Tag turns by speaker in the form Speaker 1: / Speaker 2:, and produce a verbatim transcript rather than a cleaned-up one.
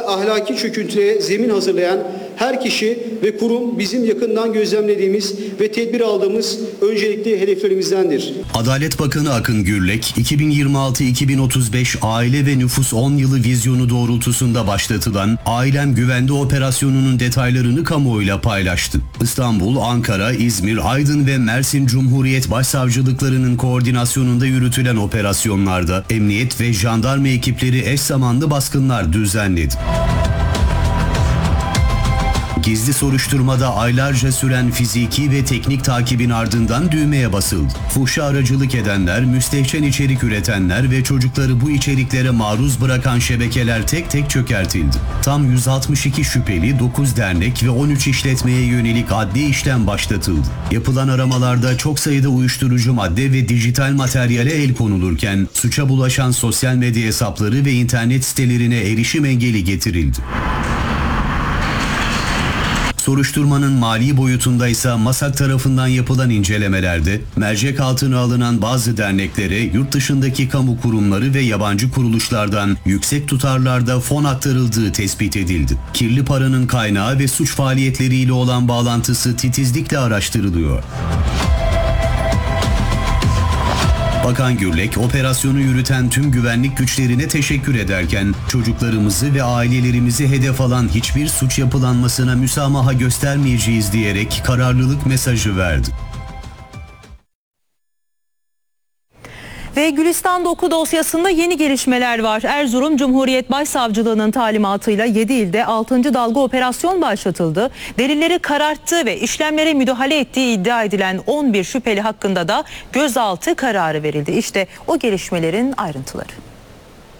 Speaker 1: ahlaki çöküntüye zemin hazırlayan her kişi ve kurum bizim yakından gözlemlediğimiz ve tedbir aldığımız öncelikli hedeflerimizdendir.
Speaker 2: Adalet Bakanı Akın Gürlek, iki bin yirmi altı iki bin otuz beş Aile ve Nüfus on yılı vizyonu doğrultusunda başlatılan Ailem Güvende operasyonunun detaylarını kamuoyuyla paylaştı. İstanbul, Ankara, İzmir, Aydın ve Mersin Cumhuriyet Başsavcılıklarının koordinasyonunda yürütülen operasyonlarda emniyet ve jandarma ekipleri eş zamanlı baskınlar düzenledi. Gizli soruşturmada aylarca süren fiziki ve teknik takibin ardından düğmeye basıldı. Fuhşa aracılık edenler, müstehcen içerik üretenler ve çocukları bu içeriklere maruz bırakan şebekeler tek tek çökertildi. Tam yüz altmış iki şüpheli, dokuz dernek ve on üç işletmeye yönelik adli işlem başlatıldı. Yapılan aramalarda çok sayıda uyuşturucu madde ve dijital materyale el konulurken, suça bulaşan sosyal medya hesapları ve internet sitelerine erişim engeli getirildi. Soruşturmanın mali boyutunda ise MASAK tarafından yapılan incelemelerde mercek altına alınan bazı derneklere yurt dışındaki kamu kurumları ve yabancı kuruluşlardan yüksek tutarlarda fon aktarıldığı tespit edildi. Kirli paranın kaynağı ve suç faaliyetleriyle olan bağlantısı titizlikle araştırılıyor. Bakan Gürlek, operasyonu yürüten tüm güvenlik güçlerine teşekkür ederken, çocuklarımızı ve ailelerimizi hedef alan hiçbir suç yapılanmasına müsamaha göstermeyeceğiz diyerek kararlılık mesajı verdi.
Speaker 3: Ve Gülistan Doku dosyasında yeni gelişmeler var. Erzurum Cumhuriyet Başsavcılığı'nın talimatıyla yedi ilde altıncı dalga operasyon başlatıldı. Delilleri kararttığı ve işlemlere müdahale ettiği iddia edilen on bir şüpheli hakkında da gözaltı kararı verildi. İşte o gelişmelerin ayrıntıları.